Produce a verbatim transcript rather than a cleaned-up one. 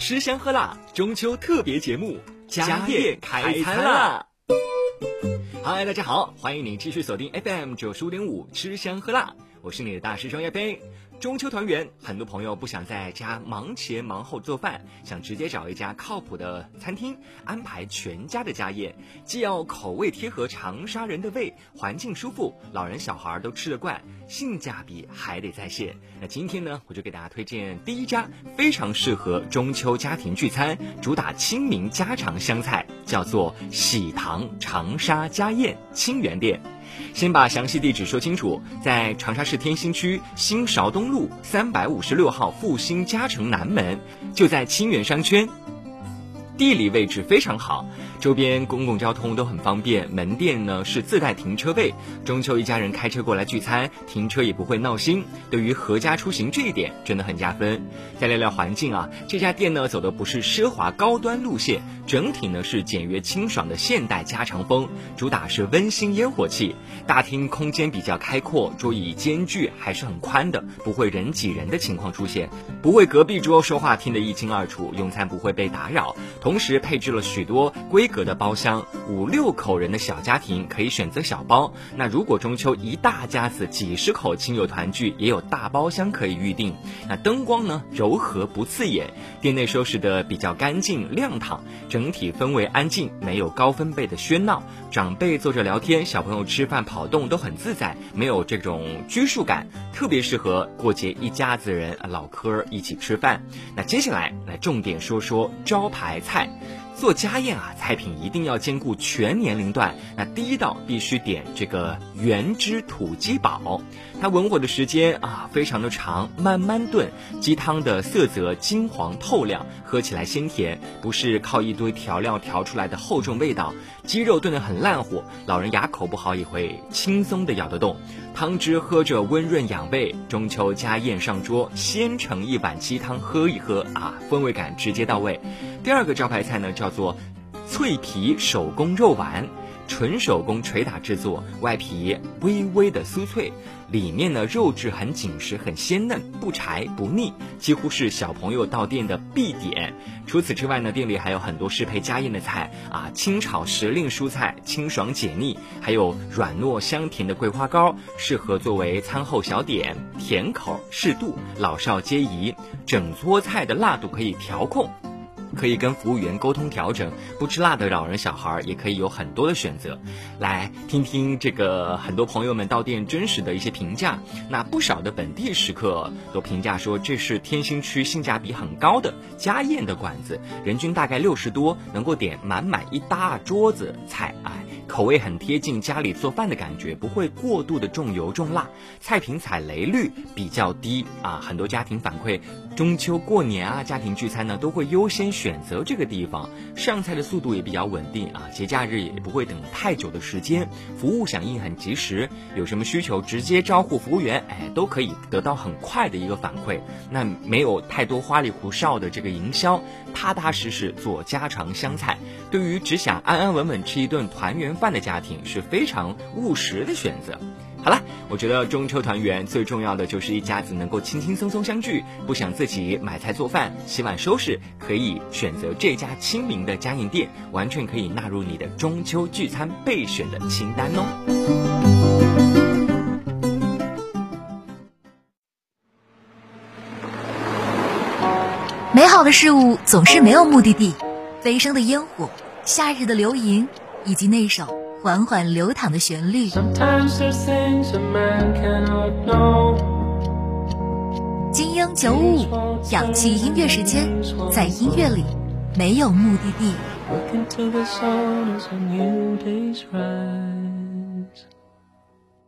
吃香喝辣，中秋特别节目，家宴开餐啦！嗨，大家好，欢迎您继续锁定 F M 九十五点五，吃香喝辣，我是你的大师兄叶飞。中秋团圆，很多朋友不想在家忙前忙后做饭，想直接找一家靠谱的餐厅安排全家的家宴，既要口味贴合长沙人的胃，环境舒服，老人小孩都吃得惯，性价比还得在线。那今天呢，我就给大家推荐第一家非常适合中秋家庭聚餐，主打亲民家常湘菜，叫做喜堂长沙家宴清源店。先把详细地址说清楚，在长沙市天心区新韶东路三百五十六号复兴嘉诚南门，就在清源商圈。地理位置非常好，周边公共交通都很方便，门店呢是自带停车位，中秋一家人开车过来聚餐，停车也不会闹心，对于合家出行这一点真的很加分。再聊聊环境啊，这家店呢走的不是奢华高端路线，整体呢是简约清爽的现代家常风，主打是温馨烟火气。大厅空间比较开阔，桌椅间距还是很宽的，不会人挤人的情况出现，不会隔壁桌说话听得一清二楚，用餐不会被打扰。同时配置了许多规格的包厢，五六口人的小家庭可以选择小包，那如果中秋一大家子几十口亲友团聚，也有大包厢可以预定。那灯光呢柔和不刺眼，店内收拾的比较干净亮堂，整体氛围安静，没有高分贝的喧闹，长辈坐着聊天，小朋友吃饭跑动都很自在，没有这种拘束感，特别适合过节一家子人唠嗑一起吃饭。那接下来来重点说说招牌菜。做家宴啊，菜品一定要兼顾全年龄段。那第一道必须点这个原汁土鸡煲，它文火的时间啊非常的长，慢慢炖，鸡汤的色泽金黄透亮，喝起来鲜甜，不是靠一堆调料调出来的厚重味道。鸡肉炖得很烂火，老人牙口不好也会轻松的咬得动，汤汁喝着温润养胃。中秋家宴上桌，先盛一碗鸡汤喝一喝啊，氛围感直接到位。第二个招牌菜呢叫做脆皮手工肉丸，纯手工捶打制作，外皮微微的酥脆，里面呢肉质很紧实很鲜嫩，不柴不腻，几乎是小朋友到店的必点。除此之外呢，店里还有很多适配家宴的菜啊，清炒时令蔬菜清爽解腻，还有软糯香甜的桂花糕，适合作为餐后小点，甜口适度，老少皆宜。整桌菜的辣度可以调控，可以跟服务员沟通调整，不吃辣的老人小孩也可以有很多的选择。来听听这个很多朋友们到店真实的一些评价，那不少的本地食客都评价说，这是天心区性价比很高的家宴的馆子，人均大概六十多，能够点满满一大桌子菜，哎，口味很贴近家里做饭的感觉，不会过度的重油重辣，菜品踩雷率比较低啊。很多家庭反馈，中秋过年啊，家庭聚餐呢都会优先选择这个地方，上菜的速度也比较稳定啊，节假日也不会等太久的时间，服务响应很及时，有什么需求直接招呼服务员，哎，都可以得到很快的一个反馈。那没有太多花里胡哨的这个营销，踏踏实实做家常湘菜，对于只想安安稳稳吃一顿团圆饭的家庭是非常务实的选择。好了，我觉得中秋团圆最重要的就是一家子能够轻轻松松相聚，不想自己买菜做饭洗碗收拾，可以选择这家亲民的家宴店，完全可以纳入你的中秋聚餐备选的清单哦。 美好的事物总是没有目的地，飞升的烟火，夏日的流萤，以及那首缓缓流淌的旋律。精英九五五，氧气音乐时间，在音乐里没有目的地。